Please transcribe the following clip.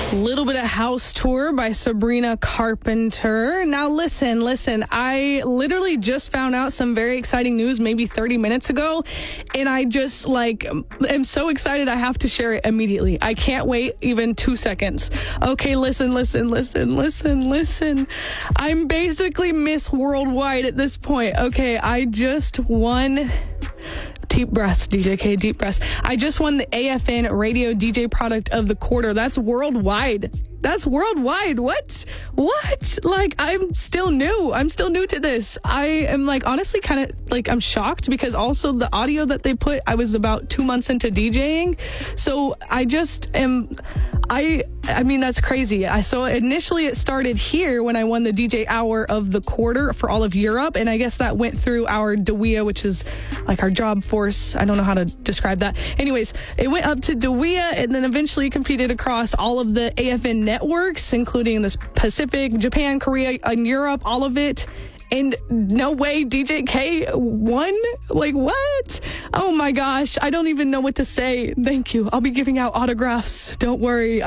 Little bit of House Tour by Sabrina Carpenter. Now listen, I literally just found out some very exciting news maybe 30 minutes ago, and I just am so excited I have to share it immediately. I can't wait even 2 seconds. Okay, listen. I'm basically Miss Worldwide at this point. Okay, I just won... Deep breaths, DJ K, deep breaths. I just won the AFN Radio DJ Product of the Quarter. That's worldwide. What? I'm still new. I'm still new to this. I am honestly kind of I'm shocked because also the audio that they put, I was about 2 months into DJing. So I just am... I mean, that's crazy. So initially it started here when I won the DJ Hour of the Quarter for all of Europe. And I guess that went through our DEWIA, which is our job force. I don't know how to describe that. Anyways, it went up to DEWIA and then eventually competed across all of the AFN networks, including the Pacific, Japan, Korea, and Europe, all of it. And no way DJ K won? What? Oh my gosh. I don't even know what to say. Thank you. I'll be giving out autographs. Don't worry.